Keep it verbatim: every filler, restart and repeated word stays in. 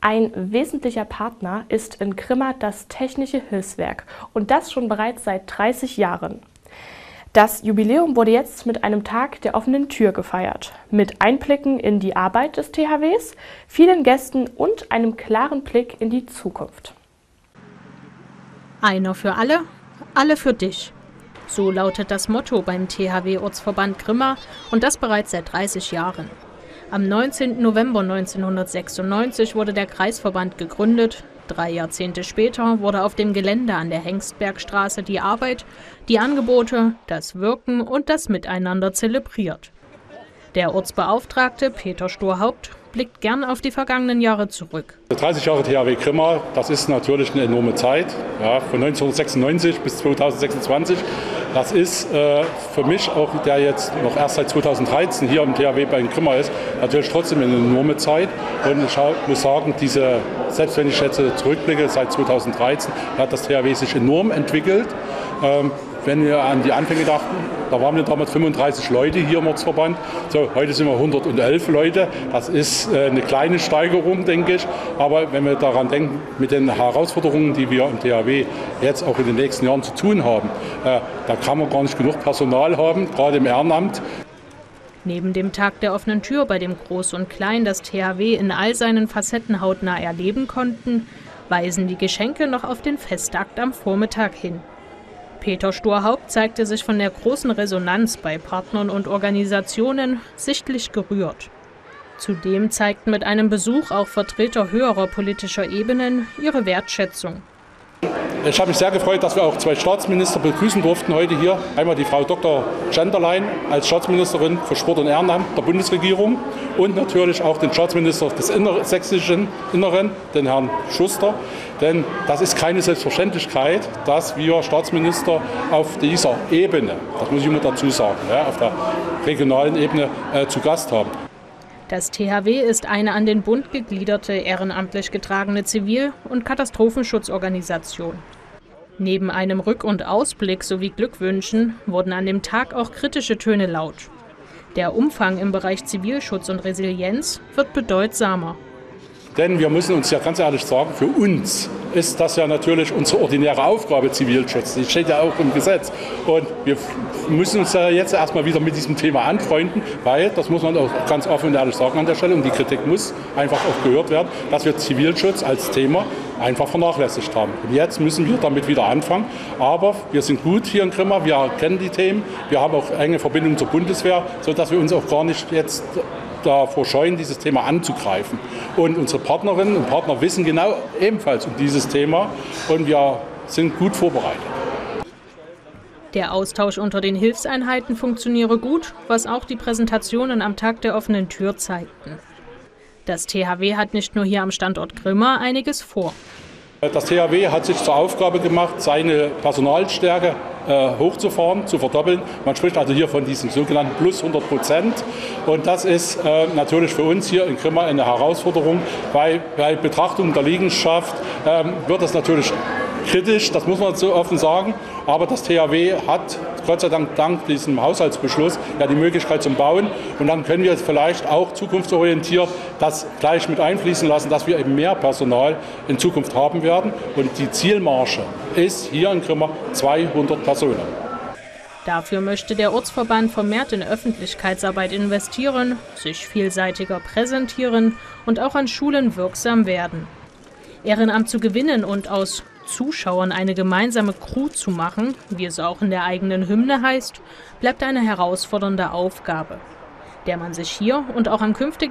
Ein wesentlicher Partner ist in Grimma das Technische Hilfswerk und das schon bereits seit dreißig Jahren. Das Jubiläum wurde jetzt mit einem Tag der offenen Tür gefeiert, mit Einblicken in die Arbeit des T H Ws, vielen Gästen und einem klaren Blick in die Zukunft. Einer für alle, alle für dich. So lautet das Motto beim T H W-Ortsverband Grimma und das bereits seit dreißig Jahren. Am neunzehnten November neunzehnhundertsechsundneunzig wurde der Kreisverband gegründet. Drei Jahrzehnte später wurde auf dem Gelände an der Hengstbergstraße die Arbeit, die Angebote, das Wirken und das Miteinander zelebriert. Der Ortsbeauftragte Peter Sturhaupt blickt gern auf die vergangenen Jahre zurück. dreißig Jahre T H W Grimma, das ist natürlich eine enorme Zeit, ja, von neunzehnhundertsechsundneunzig bis zweitausendsechsundzwanzig. Das ist äh, für mich, auch der jetzt noch erst seit zweitausenddreizehn hier im T H W bei Grimma ist, natürlich trotzdem eine enorme Zeit. Und ich muss sagen, diese, selbst wenn ich jetzt zurückblicke, seit zweitausenddreizehn hat das T H W sich enorm entwickelt. Ähm, Wenn wir an die Anfänge dachten, da waren wir damals fünfunddreißig Leute hier im Ortsverband. So, heute sind wir hundertelf Leute. Das ist äh, eine kleine Steigerung, denke ich. Aber wenn wir daran denken, mit den Herausforderungen, die wir im T H W jetzt auch in den nächsten Jahren zu tun haben, äh, da kann man gar nicht genug Personal haben, gerade im Ehrenamt. Neben dem Tag der offenen Tür, bei dem Groß und Klein das T H W in all seinen Facetten hautnah erleben konnten, weisen die Geschenke noch auf den Festakt am Vormittag hin. Peter Sturhaupt zeigte sich von der großen Resonanz bei Partnern und Organisationen sichtlich gerührt. Zudem zeigten mit einem Besuch auch Vertreter höherer politischer Ebenen ihre Wertschätzung. Ich habe mich sehr gefreut, dass wir auch zwei Staatsminister begrüßen durften heute hier. Einmal die Frau Doktor Genderlein als Staatsministerin für Sport und Ehrenamt der Bundesregierung und natürlich auch den Staatsminister des Inner- sächsischen Inneren, den Herrn Schuster. Denn das ist keine Selbstverständlichkeit, dass wir Staatsminister auf dieser Ebene, das muss ich immer dazu sagen, ja, auf der regionalen Ebene äh, zu Gast haben. Das T H W ist eine an den Bund gegliederte, ehrenamtlich getragene Zivil- und Katastrophenschutzorganisation. Neben einem Rück- und Ausblick sowie Glückwünschen wurden an dem Tag auch kritische Töne laut. Der Umfang im Bereich Zivilschutz und Resilienz wird bedeutsamer. Denn wir müssen uns ja ganz ehrlich sagen, für uns ist das ja natürlich unsere ordinäre Aufgabe, Zivilschutz. Die steht ja auch im Gesetz. Und wir müssen uns ja jetzt erstmal wieder mit diesem Thema anfreunden, weil, das muss man auch ganz offen und ehrlich sagen an der Stelle, und die Kritik muss einfach auch gehört werden, dass wir Zivilschutz als Thema einfach vernachlässigt haben. Und jetzt müssen wir damit wieder anfangen. Aber wir sind gut hier in Grimma, wir kennen die Themen, wir haben auch enge Verbindungen zur Bundeswehr, sodass wir uns auch gar nicht jetzt davor scheuen, dieses Thema anzugreifen. Und unsere Partnerinnen und Partner wissen genau ebenfalls um dieses Thema und wir sind gut vorbereitet. Der Austausch unter den Hilfseinheiten funktioniere gut, was auch die Präsentationen am Tag der offenen Tür zeigten. Das T H W hat nicht nur hier am Standort Grimma einiges vor. Das T H W hat sich zur Aufgabe gemacht, seine Personalstärke äh, hochzufahren, zu verdoppeln. Man spricht also hier von diesem sogenannten plus hundert Prozent. Und das ist äh, natürlich für uns hier in Grimma eine Herausforderung, weil bei Betrachtung der Liegenschaft äh, wird das natürlich kritisch, das muss man so offen sagen. Aber das T H W hat, Gott sei Dank, dank diesem Haushaltsbeschluss, ja die Möglichkeit zum Bauen. Und dann können wir vielleicht auch zukunftsorientiert das gleich mit einfließen lassen, dass wir eben mehr Personal in Zukunft haben werden. Und die Zielmarge ist hier in Grimma zweihundert Personen. Dafür möchte der Ortsverband vermehrt in Öffentlichkeitsarbeit investieren, sich vielseitiger präsentieren und auch an Schulen wirksam werden. Ehrenamt zu gewinnen und aus Zuschauern eine gemeinsame Crew zu machen, wie es auch in der eigenen Hymne heißt, bleibt eine herausfordernde Aufgabe, der man sich hier und auch am künftigen